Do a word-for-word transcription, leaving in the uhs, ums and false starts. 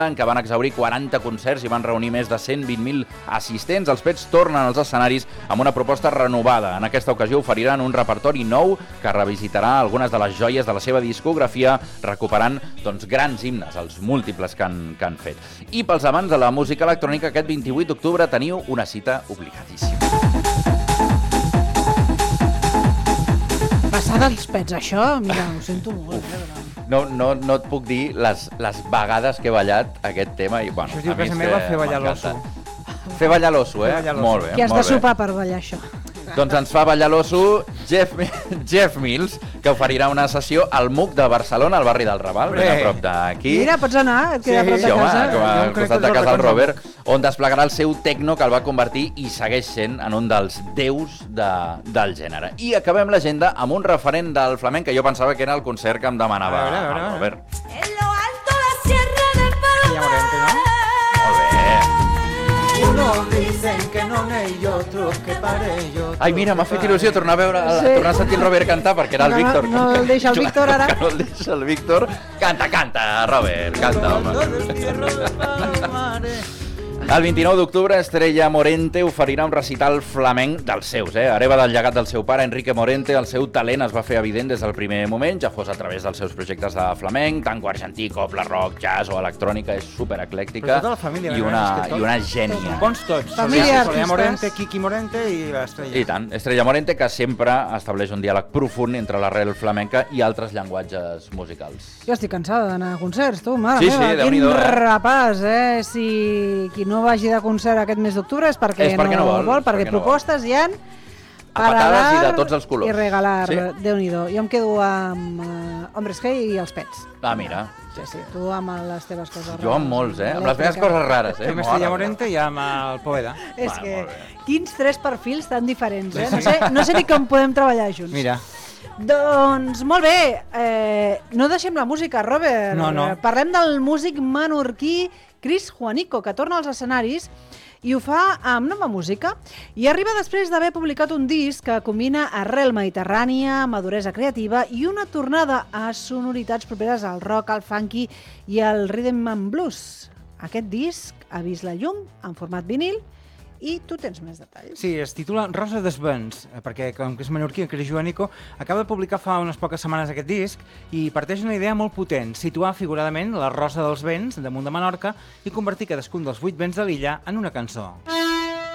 en què van exhaurir quaranta concerts i van reunir més de cent vint mil assistents. Els Pets tornen als escenaris amb una proposta renovada. En aquesta ocasió oferiran un repertori nou que revisitarà algunes de les joies de la seva discografia, recuperant doncs, grans himnes, els múltiples que han, que han fet. I pels amants de la música electrònica, aquest vint-i-vuit d'octubre teniu una cita obligadíssima. Passada els Pets, això, mira, ho sento molt. No, no, no et puc dir les, les vegades que he ballat aquest tema. I, bueno, això es diu casa meva, fer ballar l'osso. Fer ballar l'osso, eh? Ballar l'osso. Molt bé, Qui has molt de bé. sopar per ballar això? Doncs ens fa ballar l'osso Jeff, Jeff Mills, que oferirà una sessió al M U C de Barcelona, al barri del Raval, ben a prop d'aquí. Mira, pots anar, et queda Sí, a prop Sí, de home, casa. com a Jo em crec costat que de els casa del racons Robert, on desplegarà el seu tecno que el va convertir i segueix sent en un dels déus de, del gènere. I acabem l'agenda amb un referent del flamenc que jo pensava que era el concert que em demanava A veure, a veure, el Robert. En lo alto la sierra del Palo. Ja veurem, no? Molt bé. Unos dicen que no n'hi ha otros que parello. Ai, mira, m'ha fet il·lusió tornar a veure, Sí. tornar a sentir el Robert cantar, perquè era el No, no, Víctor. no el deixa el Víctor, ara. Que no el deixa el Víctor. Canta, canta, Robert, canta, home. El vint-i-nou d'octubre, Estrella Morente oferirà un recital flamenc dels seus. Eh? Hereva del llegat del seu pare, Enrique Morente, el seu talent es va fer evident des del primer moment, ja fos a través dels seus projectes de flamenc, tango argentí, copla, rock, jazz o electrònica, és supereclèctica. Però tota la família, i no? una, És que tot- i una gènia. Bons tots. Família Soler artistes. Morente, Quiqui Morente i l'Estrella. I tant, Estrella Morente, que sempre estableix un diàleg profund entre l'arrel flamenca i altres llenguatges musicals. Jo estic cansada d'anar a concerts, tu, mare Sí, meva, sí, quin Déu-n'hi-do, eh? repàs, eh? Si qui no vagi de concert aquest mes d'octubre és perquè, És perquè no vol, perquè, perquè no propostes hi ha A patades i de tots els colors. i regalar, Sí. Déu-n'hi-do. Jo em quedo amb uh, Hombres G i els Pets. Ah, mira. Sí, sí, tu amb les teves coses Jo amb molts, eh? Amb les meves elèctriques. coses rares, eh? Amb Estrella Morente i amb el Poeda. És Va, que, molt bé. quins tres perfils tan diferents, eh? No sé, no sé ni com podem treballar junts. Mira. Doncs molt bé, eh, no deixem la música, Robert. No, no. Eh, Parlem del músic menorquí Chris Juanico, que torna als escenaris i ho fa amb nova música. I arriba després d'haver publicat un disc que combina arrel mediterrània, maduresa creativa i una tornada a sonoritats properes al rock, al funky i al rhythm and blues. Aquest disc ha vist la llum en format vinil i tu tens més detalls. Sí, es titula Rosa dels Vents, eh, perquè com que és menorquí, el Chris Juanico acaba de publicar fa unes poques setmanes aquest disc i parteix una idea molt potent, situar figuradament la Rosa dels Vents damunt de Menorca i convertir cadascun dels vuit vents de l'illa en una cançó.